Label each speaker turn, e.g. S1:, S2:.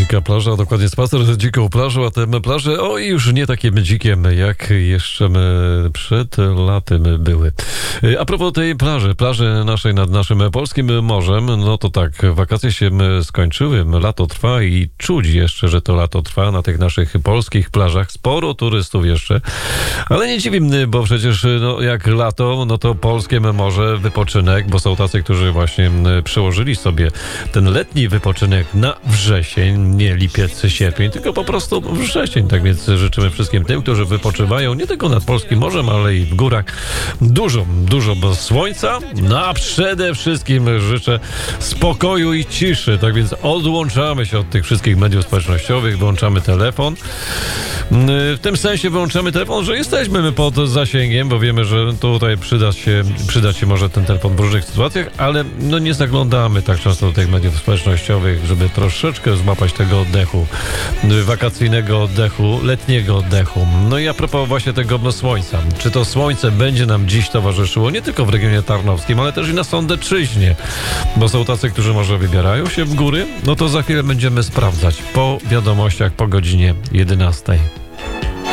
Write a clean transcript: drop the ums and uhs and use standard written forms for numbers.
S1: dzika plaża, a dokładnie spacer z dziką plażą, a te plaże, już nie takie dzikie, jak jeszcze przed latem były. A propos tej plaży naszej nad naszym polskim morzem, no to tak, wakacje się skończyły, lato trwa i czuć jeszcze, że to lato trwa na tych naszych polskich plażach. Sporo turystów jeszcze, ale nie dziwi mnie, bo przecież jak lato, no to polskie morze, wypoczynek, bo są tacy, którzy właśnie przełożyli sobie ten letni wypoczynek na wrzesień, nie lipiec, sierpień, tylko po prostu wrzesień. Tak więc życzymy wszystkim tym, którzy wypoczywają nie tylko nad polskim morzem, ale i w górach dużo słońca, a przede wszystkim życzę spokoju i ciszy. Tak więc odłączamy się od tych wszystkich mediów społecznościowych, wyłączamy telefon. W tym sensie wyłączamy telefon, że jesteśmy pod zasięgiem, bo wiemy, że tutaj przyda się może ten telefon w różnych sytuacjach, ale nie zaglądamy tak często do tych mediów społecznościowych, żeby troszeczkę złapać tego oddechu, wakacyjnego oddechu, letniego oddechu. No i a propos właśnie tego słońca. Czy to słońce będzie nam dziś towarzyszyło nie tylko w regionie tarnowskim, ale też i na Sądecczyźnie, bo są tacy, którzy może wybierają się w góry, no to za chwilę będziemy sprawdzać po wiadomościach po godzinie 11.